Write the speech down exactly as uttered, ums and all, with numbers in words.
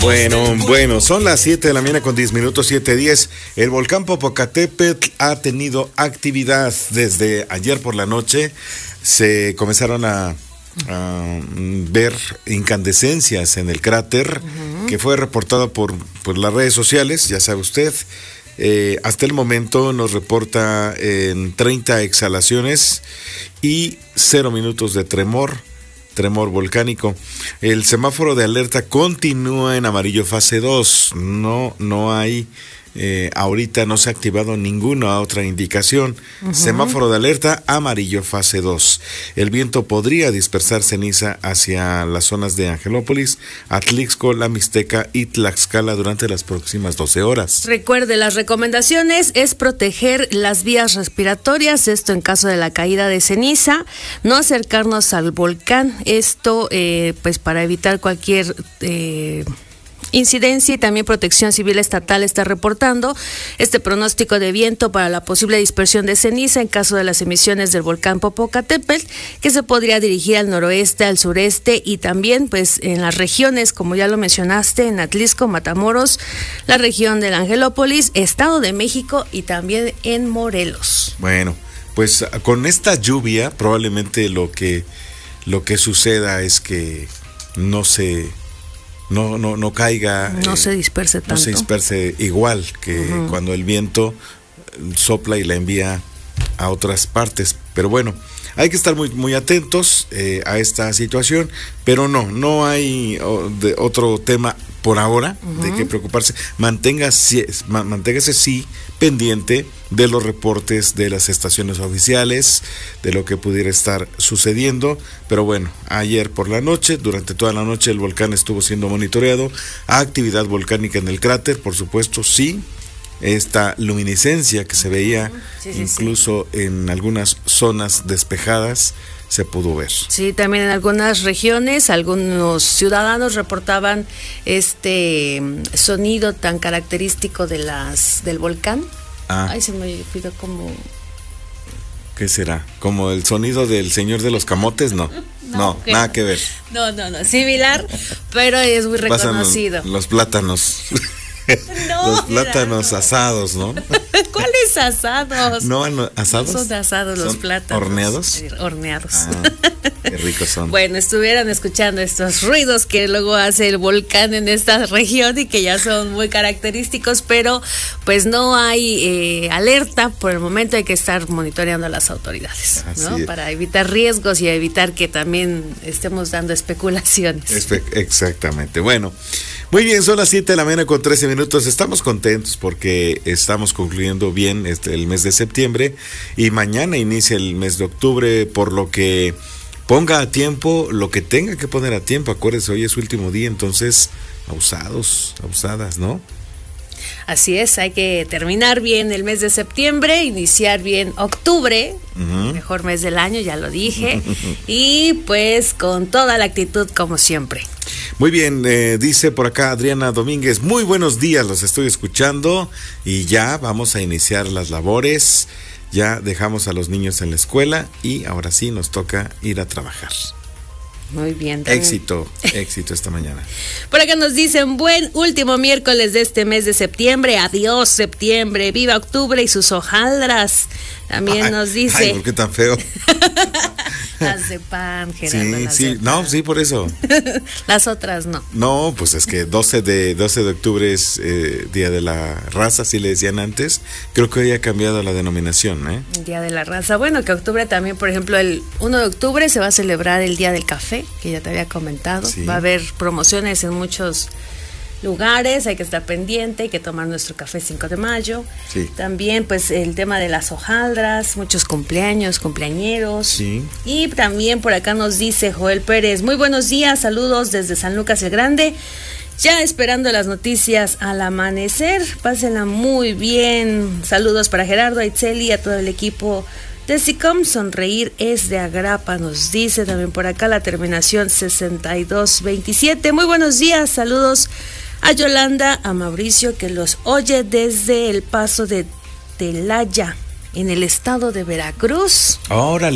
Bueno, bueno, son las siete de la mañana con diez minutos, siete diez. El volcán Popocatépetl ha tenido actividad desde ayer por la noche. Se comenzaron a, a ver incandescencias en el cráter, uh-huh. que fue reportado por, por las redes sociales, ya sabe usted. Eh, hasta el momento nos reporta en treinta exhalaciones y cero minutos de tremor. Tremor volcánico. El semáforo de alerta continúa en amarillo fase dos. No, no hay, eh, ahorita no se ha activado ninguna otra indicación. Uh-huh. Semáforo de alerta amarillo fase dos. El viento podría dispersar ceniza hacia las zonas de Angelópolis, Atlixco, La Mixteca y Tlaxcala durante las próximas doce horas. Recuerde, las recomendaciones es proteger las vías respiratorias, esto en caso de la caída de ceniza, no acercarnos al volcán, esto eh, pues para evitar cualquier eh, incidencia, y también Protección Civil Estatal está reportando este pronóstico de viento para la posible dispersión de ceniza en caso de las emisiones del volcán Popocatépetl, que se podría dirigir al noroeste, al sureste y también pues en las regiones, como ya lo mencionaste, en Atlixco, Matamoros, la región del Angelópolis, Estado de México y también en Morelos. Bueno, pues con esta lluvia probablemente lo que lo que suceda es que no se No, no, no caiga. No eh, se disperse tanto. No se disperse igual que uh-huh. cuando el viento sopla y la envía a otras partes. Pero bueno, hay que estar muy, muy atentos eh, a esta situación. Pero no, no hay oh, de otro tema por ahora uh-huh. de qué preocuparse. Manténgase, manténgase sí pendiente de los reportes de las estaciones oficiales, de lo que pudiera estar sucediendo. Pero bueno, ayer por la noche, durante toda la noche el volcán estuvo siendo monitoreado. Actividad volcánica en el cráter, por supuesto, sí. Esta luminiscencia que se veía sí, sí, incluso sí. en algunas zonas despejadas se pudo ver. Sí, también en algunas regiones algunos ciudadanos reportaban este sonido tan característico de las del volcán. Ah. Ay, se me olvidó como... ¿Qué será? ¿Como el sonido del Señor de los Camotes? No, no, no que nada no. que ver. No, no, no, similar, pero es muy reconocido. Los, los plátanos. No, los plátanos mira, asados, ¿no? ¿Cuáles asados? No, asados. No son asados los ¿Son plátanos. ¿Horneados? Horneados. Ah, qué ricos son. Bueno, estuvieran escuchando estos ruidos que luego hace el volcán en esta región y que ya son muy característicos, pero pues no hay eh, alerta por el momento. Hay que estar monitoreando a las autoridades, ¿no? Para evitar riesgos y evitar que también estemos dando especulaciones. Espe- exactamente. Bueno, muy bien, son las siete de la mañana con trece minutos. Estamos contentos porque estamos concluyendo bien este, el mes de septiembre y mañana inicia el mes de octubre, por lo que ponga a tiempo lo que tenga que poner a tiempo. Acuérdese, hoy es su último día, entonces abusados, abusadas, ¿no? Así es, hay que terminar bien el mes de septiembre, iniciar bien octubre, uh-huh. mejor mes del año, ya lo dije, y pues con toda la actitud como siempre. Muy bien, eh, dice por acá Adriana Domínguez, muy buenos días, los estoy escuchando y ya vamos a iniciar las labores, ya dejamos a los niños en la escuela y ahora sí nos toca ir a trabajar. Muy bien. También. Éxito, éxito esta mañana. Por acá nos dicen, buen último miércoles de este mes de septiembre, adiós septiembre, viva octubre y sus hojaldras. También ay, nos dice... Ay, ¿por qué tan feo? Las de pan, Gerardo. Sí, las sí, de pan. no, sí, por eso. Las otras no. No, pues es que doce de octubre es eh, Día de la Raza, así le decían antes. Creo que hoy ha cambiado la denominación, ¿eh? Día de la Raza. Bueno, que octubre también, por ejemplo, el uno de octubre se va a celebrar el Día del Café, que ya te había comentado. Sí. Va a haber promociones en muchos lugares, hay que estar pendiente, hay que tomar nuestro café cinco de mayo. Sí. También pues el tema de las hojaldras, muchos cumpleaños, cumpleañeros. Sí. Y también por acá nos dice Joel Pérez, muy buenos días, saludos desde San Lucas el Grande, ya esperando las noticias al amanecer, pásenla muy bien. Saludos para Gerardo, a Itzeli, a todo el equipo de SICOM, sonreír es de agrapa, nos dice también por acá la terminación sesenta y dos veintisiete. Muy buenos días, saludos a Yolanda, a Mauricio, que los oye desde el Paso de Telaya, en el estado de Veracruz. Órale.